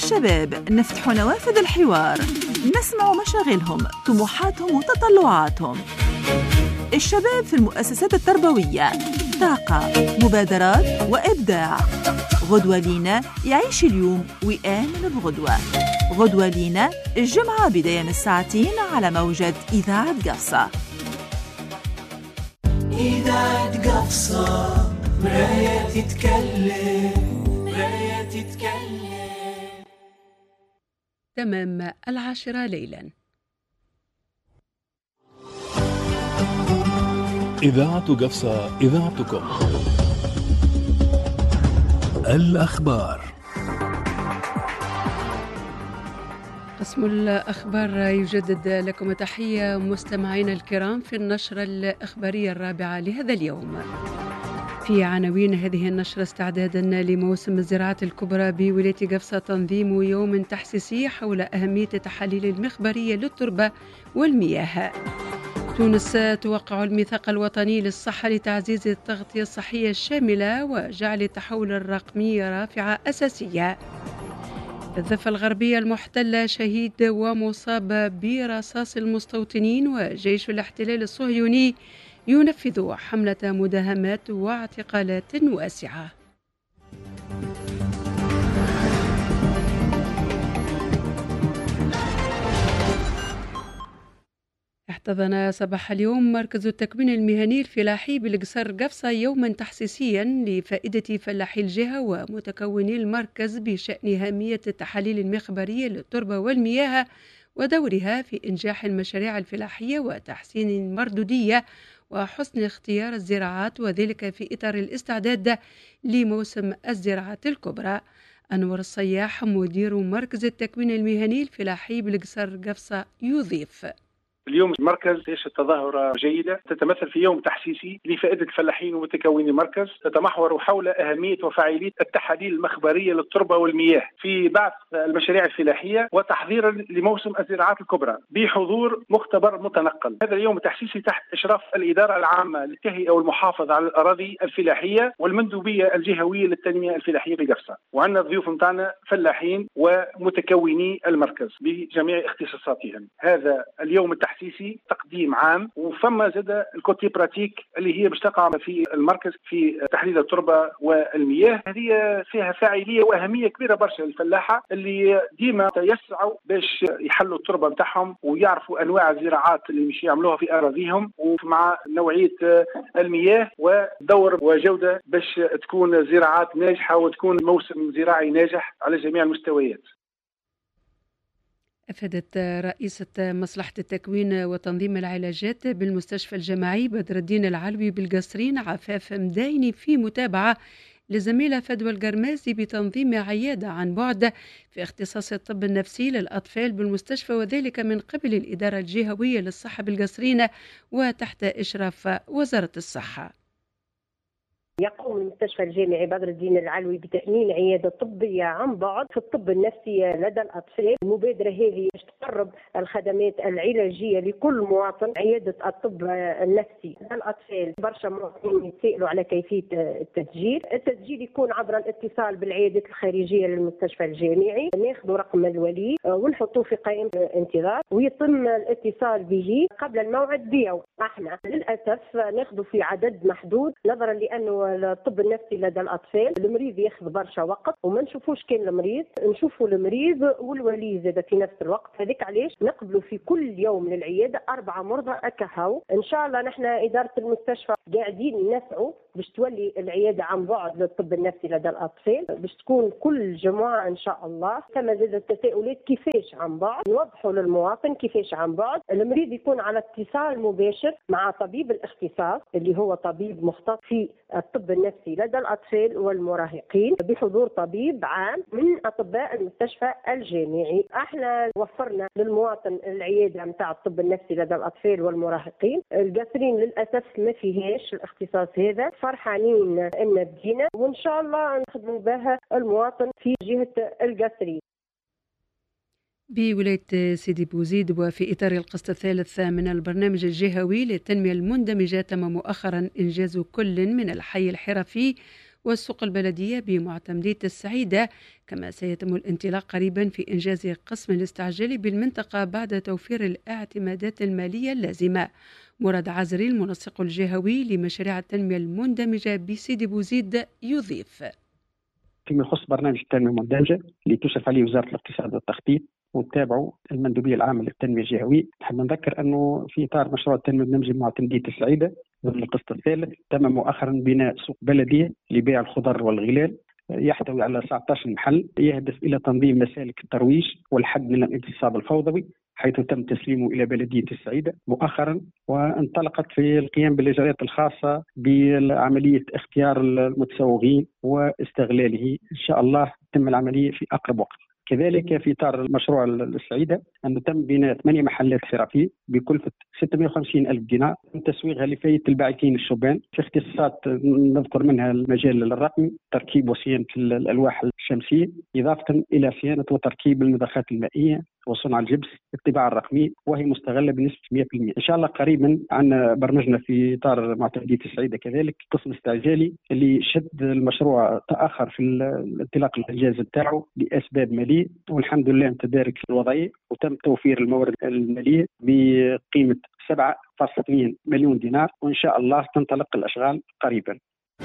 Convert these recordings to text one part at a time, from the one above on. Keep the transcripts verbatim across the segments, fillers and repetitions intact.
الشباب نفتح نوافذ الحوار، نسمع مشاغلهم، طموحاتهم وتطلعاتهم. الشباب في المؤسسات التربوية، طاقة، مبادرات وإبداع. غدوة لينا يعيش اليوم ويآمن بغدوة. غدوة لينا الجمعة بداية من الساعتين على موجة إذاعة قفصة. إذاعة قفصة، مراية تتكلم، مراية تتكلم. تمام العاشرة ليلاً. إذاعة قفصة، إذاعتكم. الأخبار. قسم الأخبار يجدد لكم تحية مستمعينا الكرام في النشرة الإخبارية الرابعة لهذا اليوم. في عناوين هذه النشرة: استعدادا لموسم الزراعة الكبرى بولاية قفصة، تنظيم يوم تحسيسي حول أهمية التحاليل المخبرية للتربة والمياه. تونس توقع الميثاق الوطني للصحة لتعزيز التغطية الصحية الشاملة وجعل التحول الرقمي رافعة أساسية. الضفة الغربية المحتلة، شهيد ومصاب برصاص المستوطنين، وجيش الاحتلال الصهيوني ينفذ حملة مداهمات واعتقالات واسعة. احتضن صباح اليوم مركز التكوين المهني الفلاحي بالقصر قفصة يوما تحسيسيا لفائدة فلاحي الجهة ومتكوني المركز بشأن أهمية التحاليل المخبرية للتربة والمياه ودورها في إنجاح المشاريع الفلاحية وتحسين المردودية وحسن اختيار الزراعات، وذلك في إطار الاستعداد لموسم الزراعة الكبرى. أنور الصياح مدير مركز التكوين المهني الفلاحي بالقصر قفصة يضيف: اليوم المركز يشهد تظاهرة جيدة تتمثل في يوم تحسيسي لفائدة الفلاحين ومتكوني المركز، تتمحور حول أهمية وفاعلية التحاليل المخبرية للتربة والمياه في بعث المشاريع الفلاحية وتحضيرا لموسم الزراعات الكبرى بحضور مختبر متنقل. هذا اليوم التحسيسي تحت إشراف الإدارة العامة للتهيئة والمحافظة على الأراضي الفلاحية والمندوبية الجهوية للتنمية الفلاحية بقفصة، وعندنا ضيوف متاعنا فلاحين ومتكوني المركز بجميع اختصاصاتهم. هذا اليوم التحسيسي تحسيسي تقديم عام، وفما زاد الكوتي براتيك اللي هي باش تقع في المركز في تحليل التربه والمياه. هذه فيها فاعليه واهميه كبيره برشا للفلاحه اللي ديما يسعوا باش يحلوا التربه نتاعهم ويعرفوا انواع الزراعات اللي مش يعملوها في اراضيهم، ومع نوعيه المياه ودور وجوده باش تكون زراعات ناجحه وتكون موسم زراعي ناجح على جميع المستويات. أفادت رئيسة مصلحة التكوين وتنظيم العلاجات بالمستشفى الجامعي بدر الدين العلوي بالقصرين عفاف مدايني في متابعة لزميلة فدوى القرمازي بتنظيم عيادة عن بعد في اختصاص الطب النفسي للأطفال بالمستشفى، وذلك من قبل الإدارة الجهوية للصحة بالقصرين وتحت إشراف وزارة الصحة. يقوم المستشفى الجامعي بدر الدين العلوي بتأمين عيادة طبية عن بعد في الطب النفسي لدى الأطفال. المبادرة هذه باش تقرب الخدمات العلاجية لكل مواطن. عيادة الطب النفسي لدى الأطفال برشا مواطنين يتسائلوا على كيفية التسجيل. التسجيل يكون عبر الاتصال بالعيادات الخارجية للمستشفى الجامعي، ناخذ رقم الولي ونحطوه في قائمة الانتظار ويتم الاتصال به قبل الموعد ديو. احنا للأسف ناخذ في عدد محدود نظرا لأنه الطب النفسي لدى الأطفال المريض ياخذ برشا وقت وما نشوفوش كان المريض، نشوفوا المريض والولي زاد في نفس الوقت. هذيك علاش نقبلوا في كل يوم للعيادة أربعة مرضى أكهو. إن شاء الله نحن إدارة المستشفى قاعدين نسعوا باش تولي العيادة عن بعد للطب النفسي لدى الأطفال، باش تكون كل جمعة إن شاء الله. كما زاد التساؤلات كيفاش عن بعد، نوضحوا للمواطن كيفاش عن بعد. المريض يكون على اتصال مباشر مع طبيب الاختصاص اللي هو طبيب مختص في الطب النفسي لدى الأطفال والمراهقين بحضور طبيب عام من أطباء المستشفى الجامعي. احنا وفرنا للمواطن العيادة متاع الطب النفسي لدى الأطفال والمراهقين. القصرين للأسف ما فيهاش الاختصاص هذا، فرحانين ان بدينا وان شاء الله نخدموا بها المواطن في جهة القصرين. بولاية سيدي بوزيد وفي إطار القسط الثالث من البرنامج الجهوي للتنمية المندمجة، تم مؤخرا إنجاز كل من الحي الحرفي والسوق البلدية بمعتمدية السعيدة. كما سيتم الانطلاق قريبا في إنجاز قسم الاستعجالي بالمنطقة بعد توفير الاعتمادات المالية اللازمة. مراد عزري المنسق الجهوي لمشاريع التنمية المندمجة بسيدي بوزيد يضيف: فيما يخص برنامج التنمية المندمجة اللي تشرف عليه وزارة الاقتصاد والتخطيط وتتابعه المندوبية العامة للتنمية الجهوية، نحب نذكر أنه في إطار مشروع التنمية المندمجة بمعتمدية السعيدة ضمن القسط الثالث تم مؤخرا بناء سوق بلدي لبيع الخضر والغلال يحتوي على تسعة عشر محل، يهدف إلى تنظيم مسالك الترويج والحد من الانتصاب الفوضوي، حيث تم تسليمه إلى بلدية السعيدة مؤخرا، وانطلقت في القيام بالإجراءات الخاصة بعملية اختيار المتسوقين واستغلاله. إن شاء الله تتم العملية في أقرب وقت. كذلك في إطار مشروع السعيدة أنه تم بناء ثمانية محلات حرفية بكلفة ستمائة وخمسين ألف دينار تم تسويقها لفئة الباعثين الشبان في اختصاصات نذكر منها المجال الرقمي، تركيب وصيانة الألواح الشمسية، إضافة إلى صيانة وتركيب المضخات المائية وصنع الجبس الطباعة الرقمية، وهي مستغلة بنسبة مئة بالمئة. إن شاء الله قريبا عن برنامجنا في إطار معتمدية السعيدة كذلك قسم استعجالي اللي شد المشروع تأخر في الانطلاق الإنجاز بتاعه لأسباب مالية، والحمد لله متدارك في الوضعية وتم توفير الموارد المالية بقيمة سبعة فاصلة اثنين مليون دينار، وإن شاء الله تنطلق الأشغال قريبا.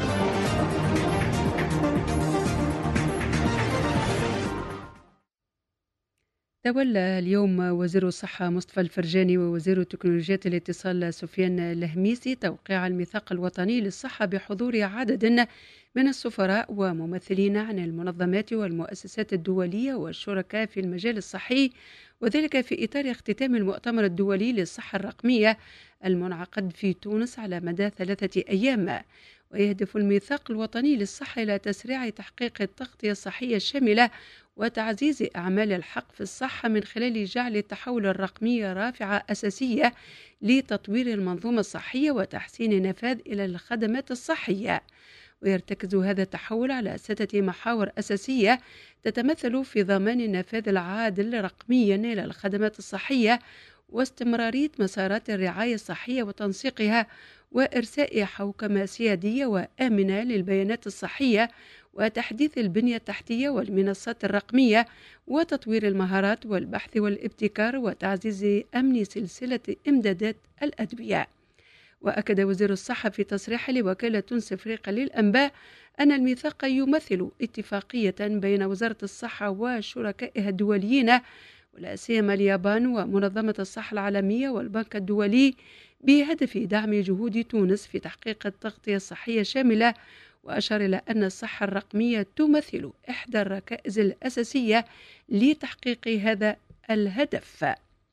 تولى اليوم وزير الصحة مصطفى الفرجاني ووزير تكنولوجيا الاتصال سفيان الهميسي توقيع الميثاق الوطني للصحة بحضور عدد من السفراء وممثلين عن المنظمات والمؤسسات الدولية والشركاء في المجال الصحي، وذلك في إطار اختتام المؤتمر الدولي للصحة الرقمية المنعقد في تونس على مدى ثلاثة أيام. ويهدف الميثاق الوطني للصحة إلى تسريع تحقيق التغطية الصحية الشاملة وتعزيز أعمال الحق في الصحة من خلال جعل التحول الرقمي رافعة أساسية لتطوير المنظومة الصحية وتحسين النفاذ إلى الخدمات الصحية. ويرتكز هذا التحول على ستة محاور أساسية تتمثل في ضمان النفاذ العادل رقميا إلى الخدمات الصحية واستمرارية مسارات الرعاية الصحية وتنسيقها وإرساء حوكمة سيادية وآمنة للبيانات الصحية وتحديث البنية التحتية والمنصات الرقمية وتطوير المهارات والبحث والابتكار وتعزيز أمن سلسلة إمدادات الأدوية. وأكد وزير الصحة في تصريح لوكالة تونس إفريقيا للأنباء أن الميثاق يمثل اتفاقية بين وزارة الصحة وشركائها الدوليين ولا سيما اليابان ومنظمة الصحة العالمية والبنك الدولي بهدف دعم جهود تونس في تحقيق التغطية الصحية الشاملة. وأشار إلى أن الصحة الرقمية تمثل إحدى الركائز الأساسية لتحقيق هذا الهدف.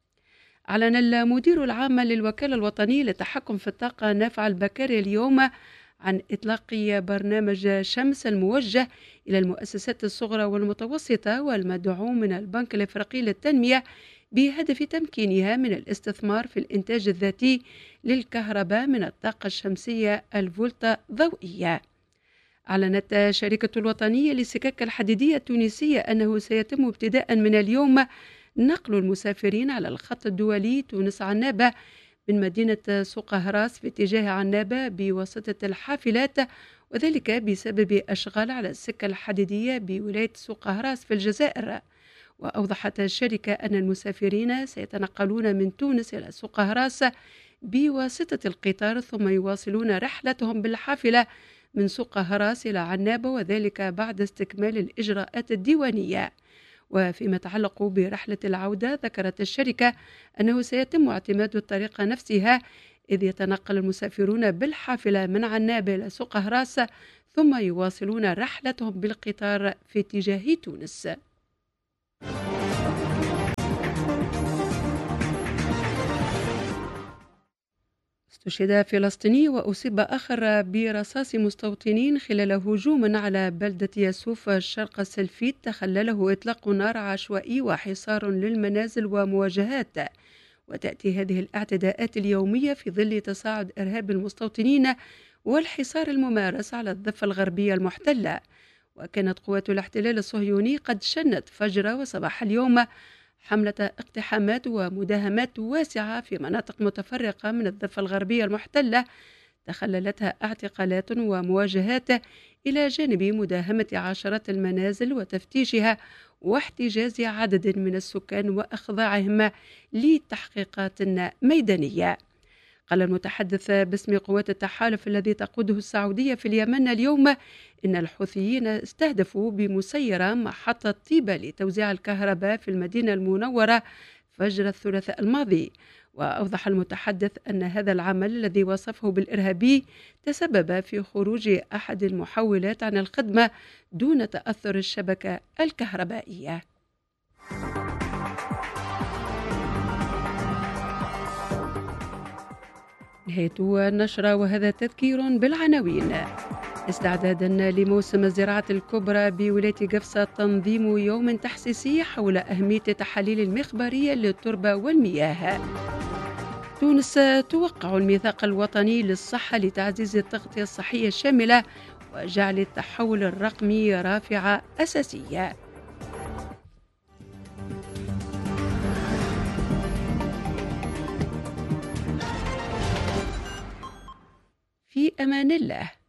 أعلن المدير العام للوكالة الوطنية للتحكم في الطاقة نافع البكاري اليوم عن إطلاق برنامج شمس الموجه إلى المؤسسات الصغرى والمتوسطة والمدعوم من البنك الأفريقي للتنمية بهدف تمكينها من الاستثمار في الإنتاج الذاتي للكهرباء من الطاقة الشمسية الفولتا ضوئية. أعلنت شركة الوطنية للسكك الحديدية التونسية أنه سيتم ابتداء من اليوم نقل المسافرين على الخط الدولي تونس عنابة من مدينة سوق هراس في اتجاه عنابة بواسطة الحافلات، وذلك بسبب أشغال على السكة الحديدية بولاية سوق هراس في الجزائر. وأوضحت الشركة أن المسافرين سيتنقلون من تونس إلى سوق هراس بواسطة القطار ثم يواصلون رحلتهم بالحافلة من سوق هراس إلى عنابة، وذلك بعد استكمال الإجراءات الديوانية. وفيما يتعلق برحلة العودة ذكرت الشركة أنه سيتم اعتماد الطريقة نفسها، إذ يتنقل المسافرون بالحافلة من عنابة إلى سوق هراس ثم يواصلون رحلتهم بالقطار في اتجاه تونس. استشهد فلسطيني وأصيب آخر برصاص مستوطنين خلال هجوم على بلدة ياسوف الشرق السلفيت تخلله إطلاق نار عشوائي وحصار للمنازل ومواجهات. وتأتي هذه الاعتداءات اليومية في ظل تصاعد إرهاب المستوطنين والحصار الممارس على الضفة الغربية المحتلة. وكانت قوات الاحتلال الصهيوني قد شنت فجر وصباح اليوم حملة اقتحامات ومداهمات واسعة في مناطق متفرقة من الضفة الغربية المحتلة تخللتها اعتقالات ومواجهات إلى جانب مداهمة عشرات المنازل وتفتيشها واحتجاز عدد من السكان وإخضاعهم لتحقيقات ميدانية. قال المتحدث باسم قوات التحالف الذي تقوده السعودية في اليمن اليوم إن الحوثيين استهدفوا بمسيرة محطة طيبة لتوزيع الكهرباء في المدينة المنورة فجر الثلاثاء الماضي. وأوضح المتحدث أن هذا العمل الذي وصفه بالإرهابي تسبب في خروج أحد المحولات عن الخدمة دون تأثر الشبكة الكهربائية. نهاية النشرة وهذا تذكير بالعناوين. استعدادا لموسم الزراعة الكبرى بولاية قفصة تنظيم يوم تحسيسي حول أهمية التحاليل المخبرية للتربة والمياه. تونس توقع الميثاق الوطني للصحة لتعزيز التغطية الصحية الشاملة وجعل التحول الرقمي رافعة أساسية. في أمان الله.